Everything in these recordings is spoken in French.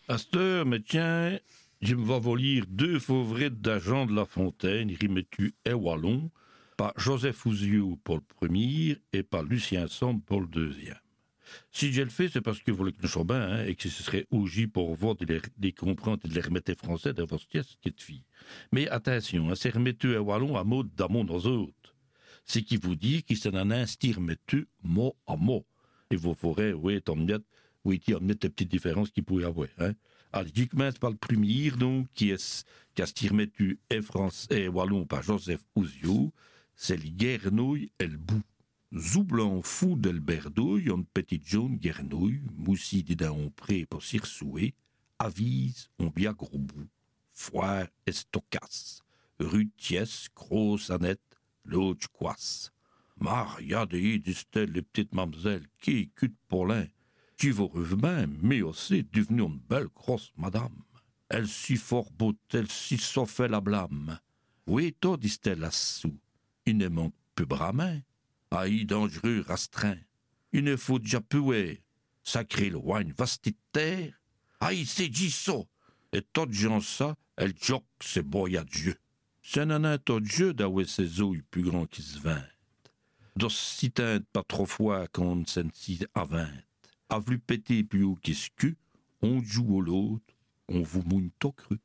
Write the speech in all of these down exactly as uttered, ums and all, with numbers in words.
À cette heure, mais tiens, je me vais vous lire deux fauvrettes d'Agent de La Fontaine, rimetu et Wallon, par Joseph Ouziou pour le premier et par Lucien Somme pour le deuxième. Si je le fais, c'est parce que vous voulez que nous soyons bien, hein, et que ce serait ougi pour vous de les, les comprendre et de les remettre français dans votre pièce qui est de fille. Mais attention, hein, c'est remettu et Wallon à mot d'amont dans autres. C'est qui vous dit qu'il s'en en instit remettu mot à mot. Et vous ferez, oui, tant mieux, oui, il y a des petites différences qu'il pourrait y avoir, hein. Alors, je commence par le premier, donc, qui est, qui a remettu et français et Wallon par Joseph Ouziou, c'est le guernouille et le bout. Zoublan fou del berdouille, une petite jaune guernouille, moussi d'un pré pour sirsouer, avise, on bien gros bout, foire et stocasse, rue Thiès, grosse annette, l'autre quasse. Maria de disent-elles les petites mamselles, qui cut pour l'un, qui vous revient, mais aussi devenue une belle grosse madame. Elle si fort beau, elle si fait la blâme. Oui, toi, disent-elles là-dessous, il ne manque plus bramin. Aïe dangereux rastreint, il ne faut déjà puer, sacré loin, vaste terre. Aïe, c'est dit ça, et tot gens ça, elle joque, c'est boy à Dieu. C'est un an tot Dieu d'avoir ses os plus grands qui se vingt. Dos si teinte pas trop fois qu'on s'en si à vingt. A vu péter plus haut qu'est-ce que, on joue au l'autre, on vous mouille tout cru.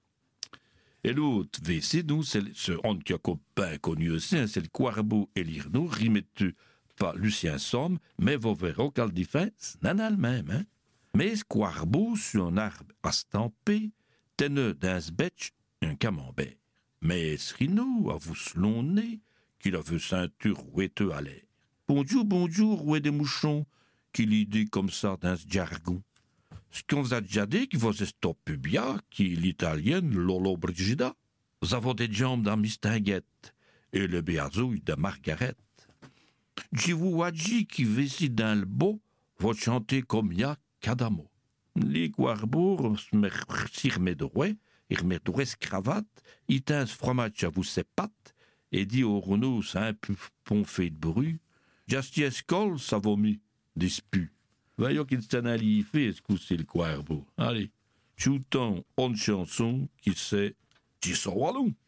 Et l'autre, c'est nous, c'est ce on qui a copain connu aussi, c'est le Quarbeau et l'Irno, rimettu par Lucien Somme, mais vous verrez qu'elle différence, n'en a le même, hein. Mais ce Quarbeau, sur un arbre à stamper, tenait d'un sbetch un camembert. Mais ce Rino, à vous selon nez, qu'il a vu ceinture oueteux à l'air. Bonjour, bonjour, oué des mouchons, qu'il y dit comme ça dans ce jargon. Ce qu'on vous a déjà dit, qu'il vous stoppe bien, qui est l'italienne Lolo Brigida. Vous avez des jambes dans Mistinguette et le béazouille de Margaret. Djivouadji qui vestit dans le beau, va chanter comme ya Kadamo. Les Guarbourg s'y remet de rouet, il remet de rouet cravate, il teint ce fromage à vous ses pattes, et dit au Renault, c'est un peu ponfé de bruit. Jasty escol, ça vomit, dispu. Voyons qu'il s'en a fait, est-ce que c'est le Quarbeau. Allez, choutons une chanson qui c'est Tissot Wallon.